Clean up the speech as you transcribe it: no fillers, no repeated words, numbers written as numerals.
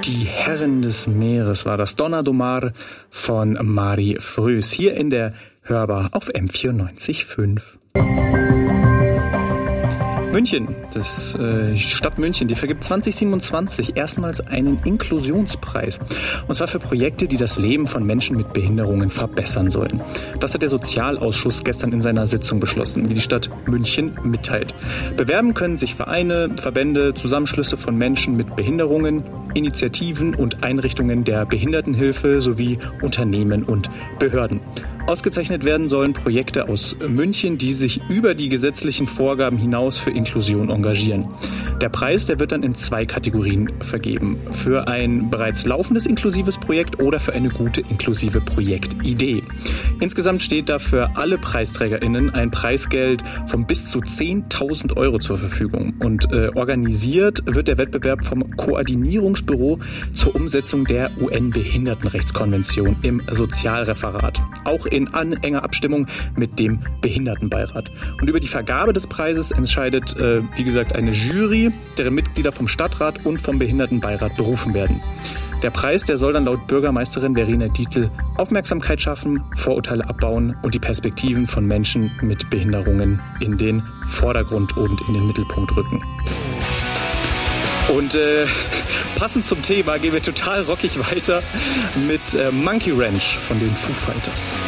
Die Herren des Meeres war das Donna do Mar von Mari Frös hier in der Hörbar auf M94.5. München, die Stadt München, die vergibt 2027 erstmals einen Inklusionspreis. Und zwar für Projekte, die das Leben von Menschen mit Behinderungen verbessern sollen. Das hat der Sozialausschuss gestern in seiner Sitzung beschlossen, wie die Stadt München mitteilt. Bewerben können sich Vereine, Verbände, Zusammenschlüsse von Menschen mit Behinderungen, Initiativen und Einrichtungen der Behindertenhilfe sowie Unternehmen und Behörden. Ausgezeichnet werden sollen Projekte aus München, die sich über die gesetzlichen Vorgaben hinaus für Inklusion engagieren. Der Preis, der wird dann in 2 Kategorien vergeben. Für ein bereits laufendes inklusives Projekt oder für eine gute inklusive Projektidee. Insgesamt steht da für alle PreisträgerInnen ein Preisgeld von bis zu 10.000 Euro zur Verfügung. Und organisiert wird der Wettbewerb vom Koordinierungsbüro zur Umsetzung der UN-Behindertenrechtskonvention im Sozialreferat. Auch in enger Abstimmung mit dem Behindertenbeirat. Und über die Vergabe des Preises entscheidet, wie gesagt, eine Jury, deren Mitglieder vom Stadtrat und vom Behindertenbeirat berufen werden. Der Preis, der soll dann laut Bürgermeisterin Verena Dietl Aufmerksamkeit schaffen, Vorurteile abbauen und die Perspektiven von Menschen mit Behinderungen in den Vordergrund und in den Mittelpunkt rücken. Und passend zum Thema gehen wir total rockig weiter mit Monkey Ranch von den Foo Fighters.